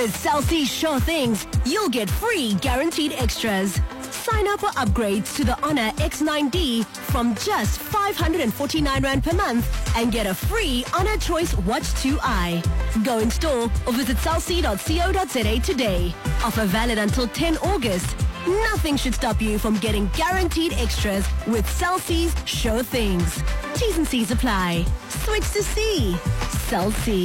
With Cell C Sure Things, you'll get free guaranteed extras. Sign up or upgrades to the Honor X9D from just 549 Rand per month and get a free Honor Choice Watch 2i. Go in store or visit cellc.co.za today. Offer valid until 10 August. Nothing should stop you from getting guaranteed extras with Cell C's Sure Things. T's and C's apply. Switch to C. Cell C.